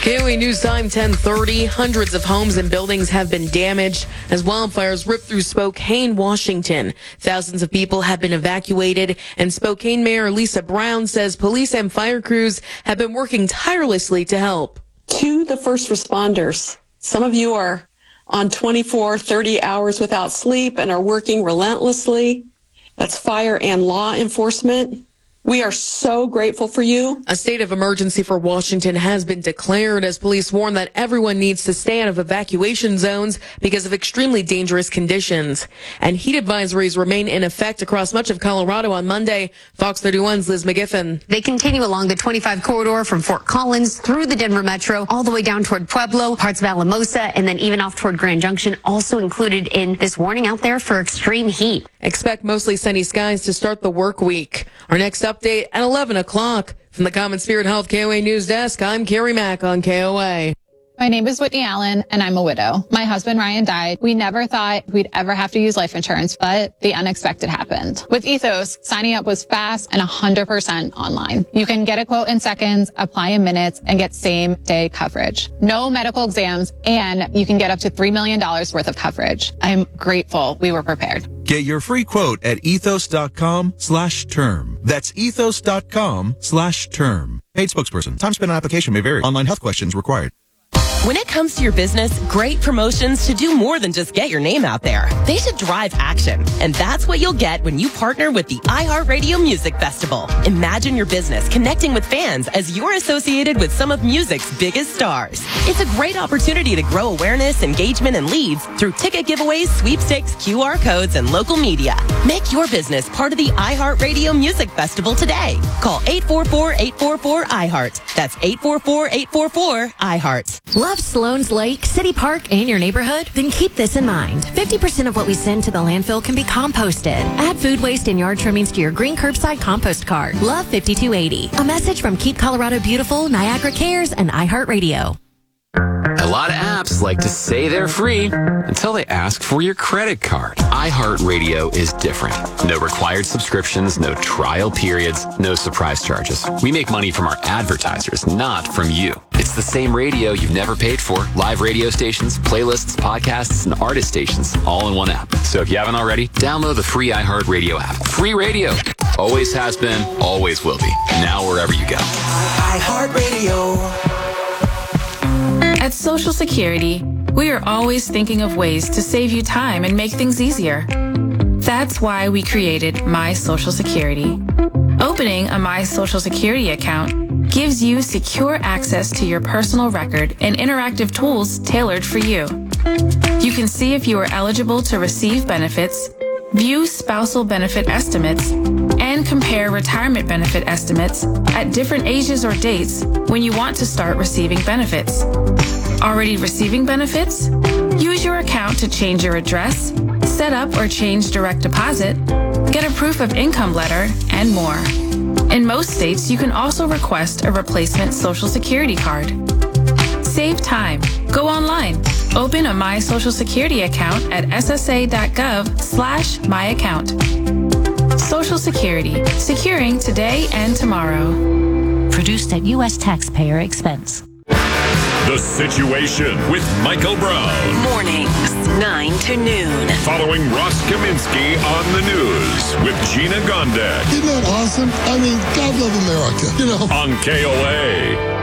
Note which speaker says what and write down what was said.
Speaker 1: KOA News Time 10:30. Hundreds of homes and buildings have been damaged as wildfires rip through Spokane, Washington. Thousands of people have been evacuated, and Spokane Mayor Lisa Brown says police and fire crews have been working tirelessly to help.
Speaker 2: To the first responders, some of you are on 24, 30 hours without sleep and are working relentlessly. That's fire and law enforcement. We are so grateful for you.
Speaker 1: A state of emergency for Washington has been declared as police warn that everyone needs to stay out of evacuation zones because of extremely dangerous conditions. And heat advisories remain in effect across much of Colorado on Monday. Fox 31's Liz McGiffin.
Speaker 3: They continue along the 25 corridor from Fort Collins through the Denver Metro, all the way down toward Pueblo, parts of Alamosa, and then even off toward Grand Junction, also included in this warning out there for extreme heat.
Speaker 1: Expect mostly sunny skies to start the work week. Our next update at 11 o'clock. From the Common Spirit Health KOA News Desk, I'm Carrie Mack on KOA.
Speaker 4: My name is Whitney Allen, and I'm a widow. My husband, Ryan, died. We never thought we'd ever have to use life insurance, but the unexpected happened. With Ethos, signing up was fast and 100% online. You can get a quote in seconds, apply in minutes, and get same-day coverage. No medical exams, and you can get up to $3 million worth of coverage. I'm grateful we were prepared.
Speaker 5: Get your free quote at ethos.com/term. That's ethos.com/term. Paid spokesperson. Time spent on application may vary. Online health questions required.
Speaker 6: When it comes to your business, great promotions should do more than just get your name out there. They should drive action. And that's what you'll get when you partner with the iHeartRadio Music Festival. Imagine your business connecting with fans as you're associated with some of music's biggest stars. It's a great opportunity to grow awareness, engagement, and leads through ticket giveaways, sweepstakes, QR codes, and local media. Make your business part of the iHeartRadio Music Festival today. Call 844-844-iHeart. That's 844-844-iHeart.
Speaker 7: Love Sloan's Lake, City Park, and your neighborhood? Then keep this in mind. 50% of what we send to the landfill can be composted. Add food waste and yard trimmings to your green curbside compost card. Love 5280. A message from Keep Colorado Beautiful, Niagara Cares, and iHeartRadio.
Speaker 8: A lot of apps like to say they're free until they ask for your credit card. iHeartRadio is different. No required subscriptions, no trial periods, no surprise charges. We make money from our advertisers, not from you. It's the same radio you've never paid for. Live radio stations, playlists, podcasts, and artist stations all in one app. So if you haven't already, download the free iHeartRadio app. Free radio. Always has been, always will be. Now wherever you go.
Speaker 9: iHeartRadio.
Speaker 10: At Social Security, we are always thinking of ways to save you time and make things easier. That's why we created My Social Security. Opening a My Social Security account gives you secure access to your personal record and interactive tools tailored for you. You can see if you are eligible to receive benefits, view spousal benefit estimates, and compare retirement benefit estimates at different ages or dates when you want to start receiving benefits. Already receiving benefits? Use your account to change your address, set up or change direct deposit, get a proof of income letter, and more. In most states, you can also request a replacement Social Security card. Save time. Go online. Open a My Social Security account at ssa.gov/myaccount. Social Security. Securing today and tomorrow.
Speaker 7: Produced at U.S. taxpayer expense.
Speaker 11: The Situation with Michael Brown.
Speaker 12: Mornings, 9 to noon.
Speaker 11: Following Ross Kaminsky on the news with Gina Gondek.
Speaker 13: Isn't that awesome? I mean, God love America, you know.
Speaker 11: On KOA.